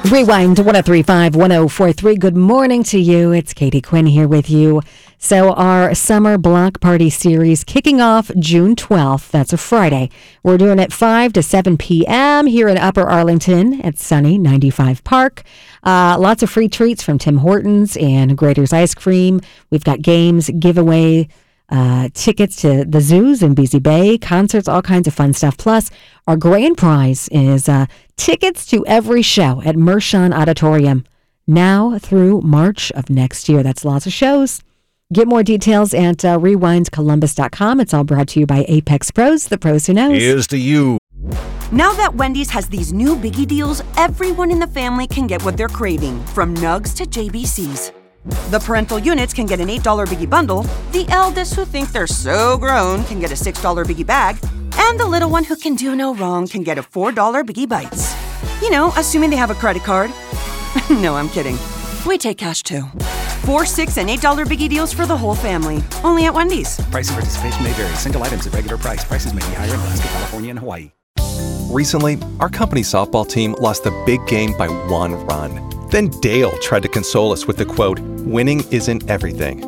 Rewind to 1035 1043. Good morning to you. It's Katie Quinn here with you. So, our summer block party series kicking off June 12th. That's a Friday. We're doing it 5 to 7 p.m. here in Upper Arlington at sunny 95 Park. Lots of free treats from Tim Hortons and Grater's Ice Cream. We've got games, giveaway, tickets to the zoos in BZ Bay, concerts, all kinds of fun stuff. Plus, our grand prize is tickets to every show at Mershon Auditorium now through March of next year. That's lots of shows. Get more details at rewindcolumbus.com. It's all brought to you by Apex Pros, the pros who knows. Here's to you. Now that Wendy's has these new biggie deals, everyone in the family can get what they're craving, from nugs to JBCs. The parental units can get an $8 biggie bundle, the eldest who think they're so grown can get a $6 biggie bag, and the little one who can do no wrong can get a $4 biggie bites. You know, assuming they have a credit card. No, I'm kidding. We take cash too. 4, 6, and $8 biggie deals for the whole family. Only at Wendy's. Price and participation may vary. Single items at regular price. Prices may be higher in Alaska, California, and Hawaii. Recently, our company softball team lost the big game by 1 run. Then Dale tried to console us with the quote, "Winning isn't everything."